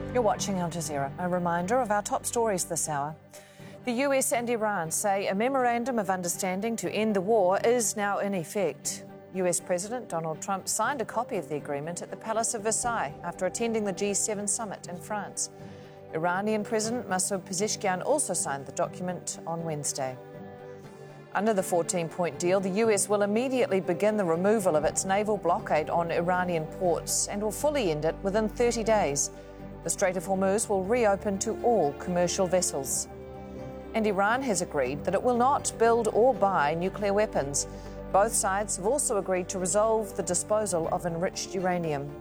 You're watching Al Jazeera. A reminder of our top stories this hour. The US and Iran say a memorandum of understanding to end the war is now in effect. US President Donald Trump signed a copy of the agreement at the Palace of Versailles after attending the G7 summit in France. Iranian President Masoud Pezeshkian also signed the document on Wednesday. Under the 14-point deal, the US will immediately begin the removal of its naval blockade on Iranian ports and will fully end it within 30 days. The Strait of Hormuz will reopen to all commercial vessels. And Iran has agreed that it will not build or buy nuclear weapons. Both sides have also agreed to resolve the disposal of enriched uranium.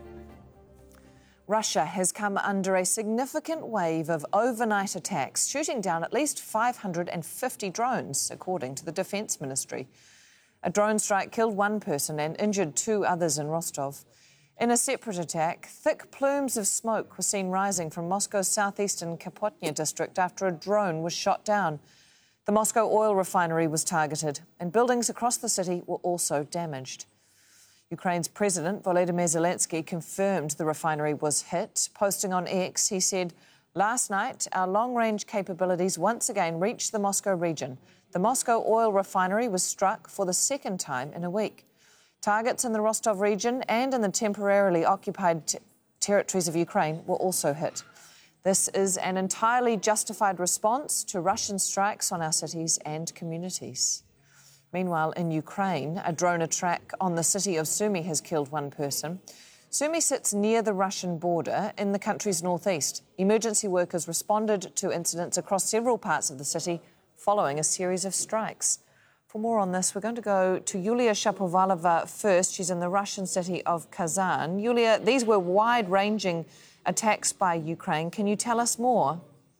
Russia has come under a significant wave of overnight attacks, shooting down at least 550 drones, according to the Defence Ministry. A drone strike killed one person and injured two others in Rostov. In a separate attack, thick plumes of smoke were seen rising from Moscow's southeastern Kapotnya district after a drone was shot down. The Moscow oil refinery was targeted, and buildings across the city were also damaged. Ukraine's President Volodymyr Zelensky confirmed the refinery was hit. Posting on X, he said, "Last night, our long-range capabilities once again reached the Moscow region. The Moscow oil refinery was struck for the second time in a week. Targets in the Rostov region and in the temporarily occupied territories of Ukraine were also hit. This is an entirely justified response to Russian strikes on our cities and communities." Meanwhile, in Ukraine, a drone attack on the city of Sumy has killed one person. Sumy sits near the Russian border in the country's northeast. Emergency workers responded to incidents across several parts of the city following a series of strikes. For more on this, we're going to go to Yulia Shapovalova first. She's in the Russian city of Kazan. Yulia, these were wide-ranging attacks by Ukraine. Can you tell us more?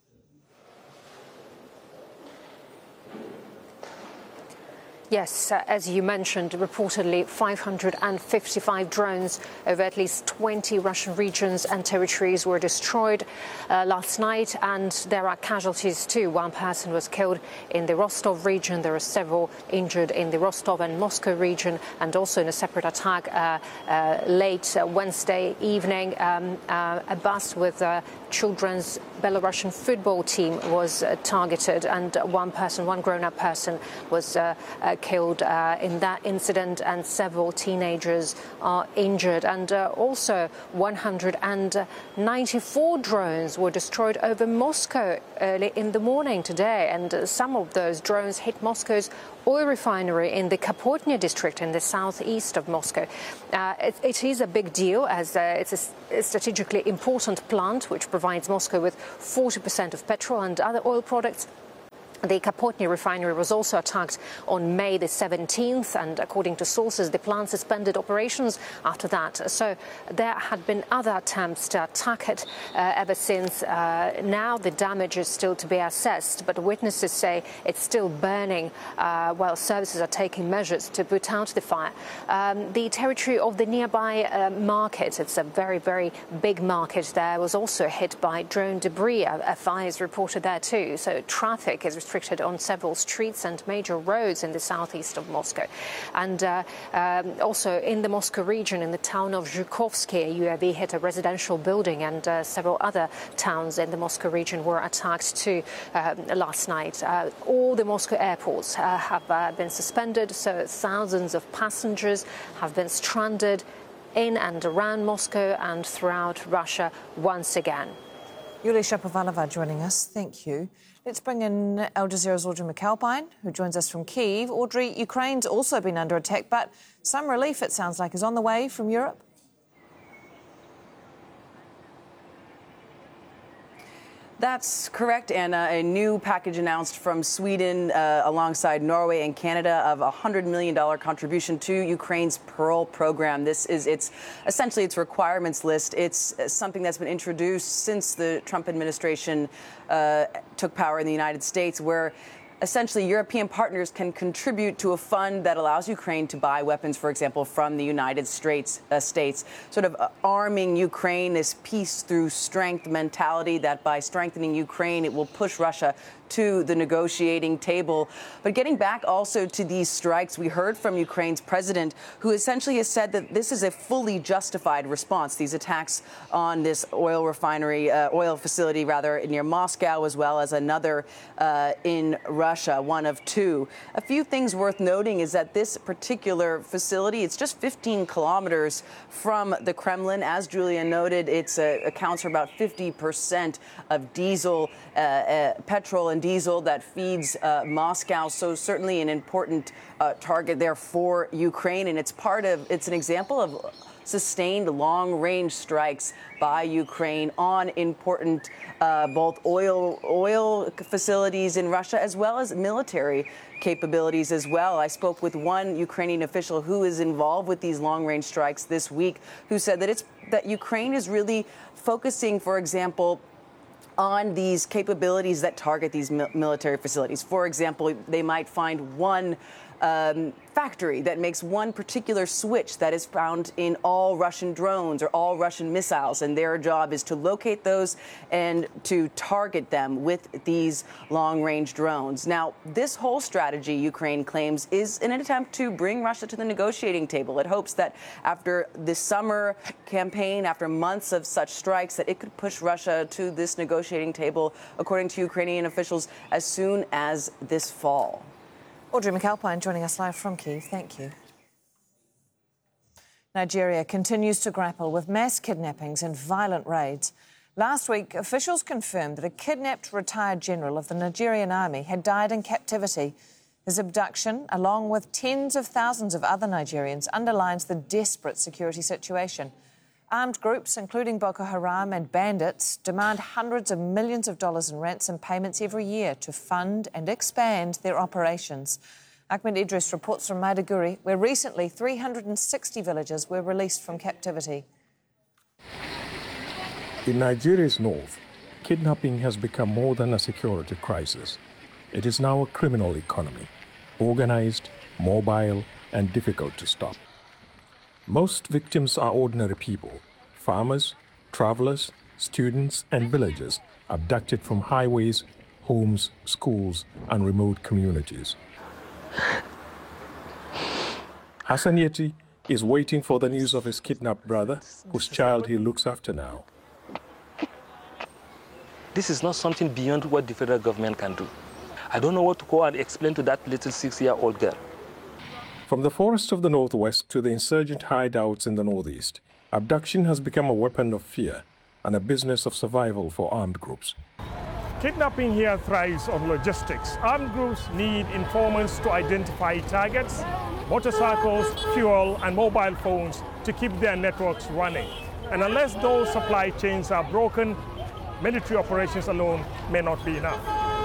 Yes, as you mentioned, reportedly 555 drones over at least 20 Russian regions and territories were destroyed last night, and there are casualties too. One person was killed in the Rostov region. There are several injured in the Rostov and Moscow region, and also in a separate attack late Wednesday evening. A bus with children's Belarusian football team was targeted, and one grown-up person was killed in that incident, and several teenagers are injured. And also 194 drones were destroyed over Moscow early in the morning today, and some of those drones hit Moscow's oil refinery in the Kapotnya district in the southeast of Moscow. It is a big deal, as it's a strategically important plant which provides Moscow with 40% of petrol and other oil products. The Kapotnya refinery was also attacked on May the 17th, and according to sources, the plant suspended operations after that. So there had been other attempts to attack it ever since. Now the damage is still to be assessed, but witnesses say it's still burning while services are taking measures to put out the fire. The territory of the nearby market, it's a very, very big market there, was also hit by drone debris. A fire is reported there too, so traffic is restricted on several streets and major roads in the southeast of Moscow. And also in the Moscow region, in the town of Zhukovsky, a UAV hit a residential building, and several other towns in the Moscow region were attacked too last night. All the Moscow airports have been suspended, so thousands of passengers have been stranded in and around Moscow and throughout Russia once again. Yulia Shapovalova joining us. Thank you. Let's bring in Al Jazeera's Audrey McAlpine, who joins us from Kyiv. Audrey, Ukraine's also been under attack, but some relief, it sounds like, is on the way from Europe. That's correct, Anna. A new package announced from Sweden alongside Norway and Canada of a $100 million contribution to Ukraine's Pearl program. This is essentially its requirements list. It's something that's been introduced since the Trump administration took power in the United States, where essentially European partners can contribute to a fund that allows Ukraine to buy weapons, for example, from the United States, sort of arming Ukraine, this peace through strength mentality that by strengthening Ukraine, it will push Russia to the negotiating table. But getting back also to these strikes, we heard from Ukraine's president, who essentially has said that this is a fully justified response. These attacks on this oil facility near Moscow, as well as another in Russia, one of two. A few things worth noting is that this particular facility, it's just 15 kilometers from the Kremlin. As Julia noted, it accounts for about 50% of diesel, petrol and diesel that feeds Moscow. So certainly an important target there for Ukraine. And it's an example of sustained long-range strikes by Ukraine on important both oil facilities in Russia as well as military capabilities as well. I spoke with one Ukrainian official who is involved with these long-range strikes this week, who said that Ukraine is really focusing, for example, on these capabilities that target these military facilities. For example, they might find one factory that makes one particular switch that is found in all Russian drones or all Russian missiles, and their job is to locate those and to target them with these long-range drones. Now, this whole strategy, Ukraine claims, is an attempt to bring Russia to the negotiating table. It hopes that after this summer campaign, after months of such strikes, that it could push Russia to this negotiating table, according to Ukrainian officials, as soon as this fall. Audrey McAlpine joining us live from Kyiv. Thank you. Nigeria continues to grapple with mass kidnappings and violent raids. Last week, officials confirmed that a kidnapped retired general of the Nigerian army had died in captivity. His abduction, along with tens of thousands of other Nigerians, underlines the desperate security situation. Armed groups, including Boko Haram and bandits, demand hundreds of millions of dollars in ransom payments every year to fund and expand their operations. Ahmed Idris reports from Maiduguri, where recently 360 villagers were released from captivity. In Nigeria's north, kidnapping has become more than a security crisis. It is now a criminal economy, organized, mobile, and difficult to stop. Most victims are ordinary people, farmers, travelers, students, and villagers abducted from highways, homes, schools, and remote communities. Hassan Yeti is waiting for the news of his kidnapped brother, whose child he looks after now. This is not something beyond what the federal government can do. I don't know what to go and explain to that little 6-year-old girl. From the forests of the northwest to the insurgent hideouts in the northeast, abduction has become a weapon of fear and a business of survival for armed groups. Kidnapping here thrives on logistics. Armed groups need informants to identify targets, motorcycles, fuel, and mobile phones to keep their networks running. And unless those supply chains are broken, military operations alone may not be enough.